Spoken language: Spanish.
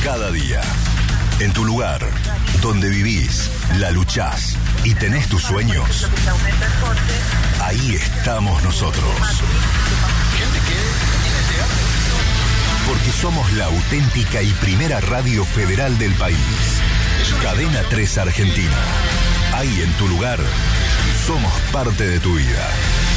Cada día, en tu lugar, donde vivís, la luchás y tenés tus sueños, ahí estamos nosotros. Porque somos la auténtica y primera radio federal del país. Cadena 3 Argentina. Ahí en tu lugar, somos parte de tu vida.